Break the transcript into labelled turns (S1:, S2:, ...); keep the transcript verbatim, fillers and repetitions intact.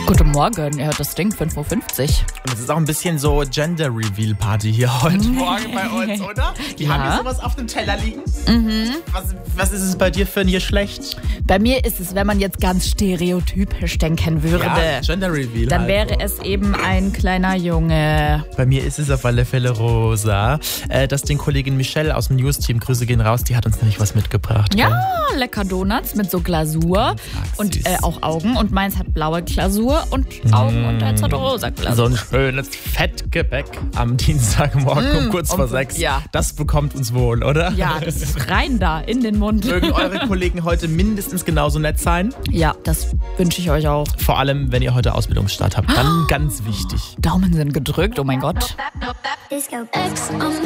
S1: Guten Morgen, ihr hört das Ding, fünf Uhr fünfzig.
S2: Und es ist auch ein bisschen so Gender-Reveal-Party hier heute Morgen bei uns, oder? Die
S1: Ja.
S2: haben hier sowas auf dem Teller liegen.
S1: Mhm.
S2: Was, was ist es bei dir für ein Geschlecht?
S1: Bei mir ist es, wenn man jetzt ganz stereotypisch denken würde,
S2: Ja, Gender-Reveal
S1: dann
S2: halt
S1: wäre
S2: so.
S1: es eben ein kleiner Junge.
S2: Bei mir ist es auf alle Fälle rosa. Äh, das den Kollegin Michelle aus dem News-Team, Grüße gehen raus, die hat uns nämlich was mitgebracht.
S1: Ja, lecker Donuts mit so Glasur und
S2: süß.
S1: äh, auch Augen. Und meins hat blaue Glasur und Augen und eins hat rosa
S2: So
S1: Glasur.
S2: ein schönes Fettgebäck am Dienstagmorgen um kurz
S1: um
S2: vor
S1: fünf,
S2: sechs.
S1: ja.
S2: Das bekommt uns wohl, oder?
S1: Ja, das ist rein da in den Mund.
S2: Mögen eure Kollegen heute mindestens genauso nett sein.
S1: Ja, das wünsche ich euch auch.
S2: Vor allem, wenn ihr heute Ausbildungsstart habt. Dann ganz wichtig.
S1: Daumen sind gedrückt, oh mein Gott.
S3: Disco X on